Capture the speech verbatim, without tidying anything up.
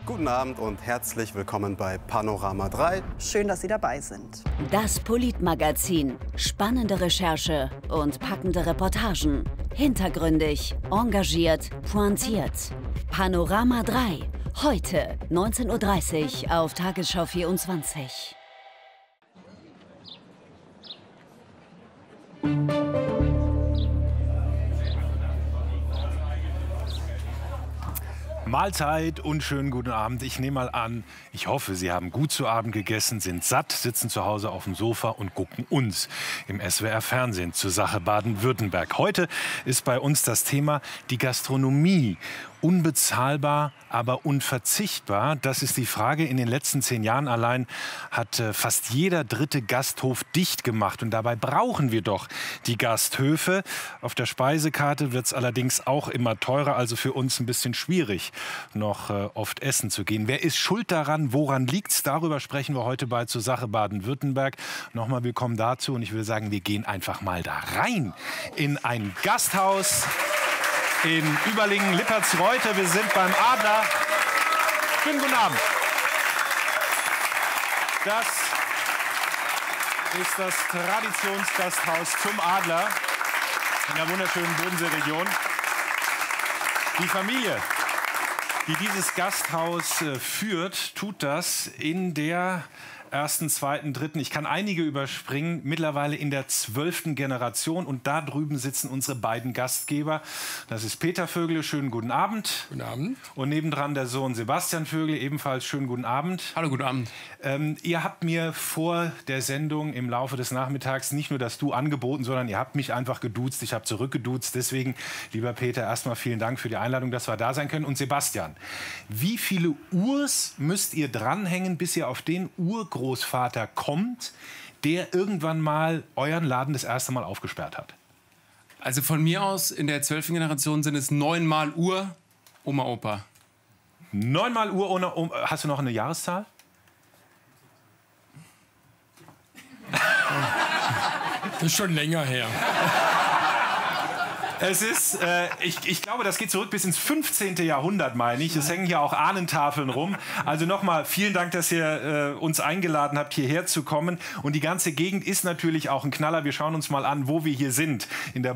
Guten Abend und herzlich willkommen bei Panorama drei. Schön, dass Sie dabei sind. Das Politmagazin. Spannende Recherche und packende Reportagen. Hintergründig, engagiert, pointiert. Panorama drei. Heute neunzehn Uhr dreißig auf Tagesschau vierundzwanzig. Mahlzeit und schönen guten Abend. Ich nehme mal an, ich hoffe, Sie haben gut zu Abend gegessen, sind satt, sitzen zu Hause auf dem Sofa und gucken uns im S W R-Fernsehen zur Sache Baden-Württemberg. Heute ist bei uns das Thema die Gastronomie. Unbezahlbar, aber unverzichtbar. Das ist die Frage. In den letzten zehn Jahren allein hat äh, fast jeder dritte Gasthof dicht gemacht. Und dabei brauchen wir doch die Gasthöfe. Auf der Speisekarte wird es allerdings auch immer teurer. Also für uns ein bisschen schwierig, noch äh, oft essen zu gehen. Wer ist schuld daran? Woran liegt es? Darüber sprechen wir heute bei zur Sache Baden-Württemberg. Nochmal willkommen dazu. Und ich will sagen, wir gehen einfach mal da rein in ein Gasthaus in Überlingen-Lippertz-Reutte. Wir sind beim Adler. Schönen guten Abend. Das ist das Traditionsgasthaus zum Adler in der wunderschönen Bodenseeregion. Die Familie, die dieses Gasthaus äh, führt, tut das in der ersten, zweiten, dritten, ich kann einige überspringen, mittlerweile in der zwölften Generation. Und da drüben sitzen unsere beiden Gastgeber. Das ist Peter Vögele, schönen guten Abend. Guten Abend. Und nebendran der Sohn Sebastian Vögele, ebenfalls schönen guten Abend. Hallo, guten Abend. Ähm, ihr habt mir vor der Sendung im Laufe des Nachmittags nicht nur das Du angeboten, sondern ihr habt mich einfach geduzt. Ich habe zurückgeduzt. Deswegen, lieber Peter, erstmal vielen Dank für die Einladung, dass wir da sein können. Und Sebastian, wie viele Urs müsst ihr dranhängen, bis ihr auf den Urgroßvater Großvater kommt, der irgendwann mal euren Laden das erste Mal aufgesperrt hat? Also von mir aus, in der zwölften Generation sind es neunmal Ur, Oma, Opa. Neunmal Ur, ohne Oma. Hast du noch eine Jahreszahl? Das ist schon länger her. Es ist, äh, ich, ich glaube, das geht zurück bis ins fünfzehnte Jahrhundert, meine ich. Es hängen hier auch Ahnentafeln rum. Also nochmal vielen Dank, dass ihr äh, uns eingeladen habt, hierher zu kommen. Und die ganze Gegend ist natürlich auch ein Knaller. Wir schauen uns mal an, wo wir hier sind. In der